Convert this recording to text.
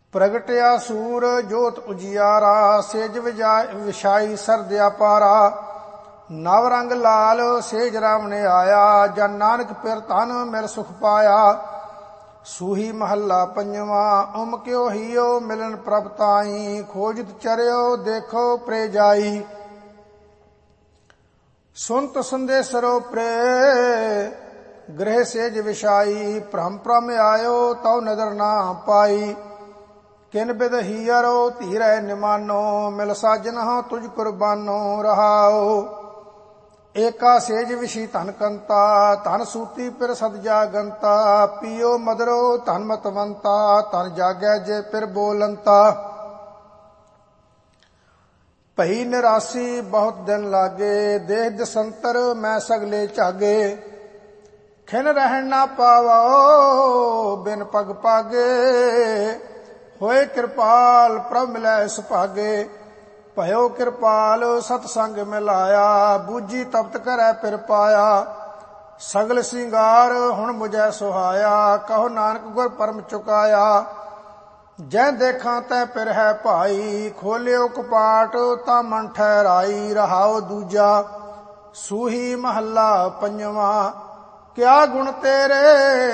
ਪ੍ਰਗਟਿਆ ਸੂਰ ਜੋਤ ਉਜਿਆਰਾ, ਸੇਜ ਵਿਛਾਈ ਸਰਦਿਆ ਪਾਰਾ। ਨਵ ਰੰਗ ਲਾਲ ਸੇਜ ਰਾਮ ਨੇ ਆਇਆ, ਜਨ ਨਾਨਕ ਪਿਰ ਧਨ ਮਿਲ ਸੁਖ ਪਾਇਆ। ਸੂਹੀ ਮਹੱਲਾ ਪੰਜਵਾਂ। ਓਮ ਕਿਉ ਹੀਓ ਮਿਲਨ ਪ੍ਰਭ ਤਾਈ, ਖੋਜਤ ਚਰਿਓ ਦੇਖੋ ਪ੍ਰੇ ਜਾਈ। ਸੁਨਤ ਸੰਦੇਸਰੋ ਪ੍ਰੇ ਗ੍ਰਹਿ ਸੇਜ ਵਿਛਾਈ, ਭ੍ਰਮ ਭ੍ਰਮ ਆਇਓ ਤਉ ਨਦਰ ਨਾ ਪਾਈ। ਕਿਨ ਬਿਦ ਹੀਅਰੋ ਧੀਰੈ ਨਿਮਾਨੋ, ਮਿਲ ਸਾਜਨ ਤੁਝ ਕੁਰਬਾਨੋ ਰਹਾਓ। ਏਕਾ ਸੇਜ ਵਿਛੀ ਧਨ ਕੰਤਾ, ਧਨ ਸੂਤੀ ਪਿਰ ਸਦ ਜਾਗੰਤਾ। ਪੀਓ ਮਦਰੋ ਧਨ ਮਤਵੰਤਾ, ਧਨ ਜਾਗੈ ਜੇ ਪਿਰ ਬੋਲੰਤਾ। ਭਈ ਨਿਰਾਸੀ ਬਹੁਤ ਦਿਨ ਲਾਗੇ, ਦੇਹ ਦਸੰਤਰ ਮੈਂ ਸਗਲੇ ਝਾਗੇ। ਖਿਨ ਰਹਿਣ ਨਾ ਪਾਵੋ ਬਿਨ ਪਗ ਪਾਗੇ, ਹੋਏ ਕਿਰਪਾਲ ਪ੍ਰਭ ਮਿਲੈ ਸੁਭਾਗੇ। ਭਇਓ ਕਿਰਪਾਲ ਸਤ ਸੰਗ ਮਿਲਾਇਆ, ਬੂਝੀ ਤਪਤ ਕਰੈ ਪਿਰ ਪਾਇਆ। ਸਗਲ ਸਿੰਗਾਰ ਹੁਣ ਮੁਝੈ ਸੁਹਾਇਆ, ਕਹੋ ਨਾਨਕ ਗੁਰ ਪਰਮ ਚੁਕਾਇਆ। ਜੈ ਦੇਖਾਂ ਤੈ ਪਿਰ ਹੈ ਭਾਈ, ਖੋਲਿਓ ਕਪਾਟ ਤਾਂ ਮਨ ਠਹਿਰਾਈ। ਰਹਾਉ ਦੂਜਾ। ਸੂਹੀ ਮਹੱਲਾ ਪੰਜਵਾਂ। ਕਿਆ ਗੁਣ ਤੇਰੇ